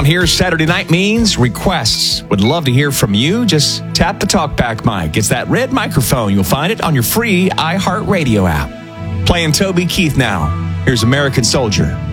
Around here, Saturday night means requests. Would love to hear from you. Just tap the talkback mic. It's that red microphone. You'll find it on your free iHeartRadio app. Playing Toby Keith now. Here's American Soldier.